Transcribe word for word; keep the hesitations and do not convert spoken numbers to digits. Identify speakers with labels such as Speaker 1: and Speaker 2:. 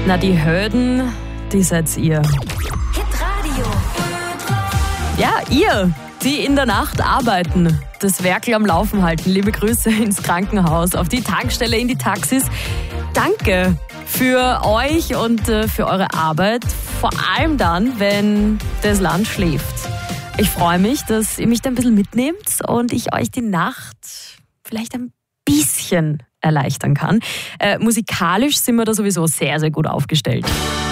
Speaker 1: Na, die Helden, die seid ihr.
Speaker 2: Hitradio.
Speaker 1: Ja, ihr, die in der Nacht arbeiten, das Werkel am Laufen halten. Liebe Grüße ins Krankenhaus, auf die Tankstelle, in die Taxis. Danke für euch und äh, für eure Arbeit, vor allem dann, wenn das Land schläft. Ich freue mich, dass ihr mich da ein bisschen mitnehmt und ich euch die Nacht vielleicht ein bisschen erleichtern kann. Äh, musikalisch sind wir da sowieso sehr, sehr gut aufgestellt.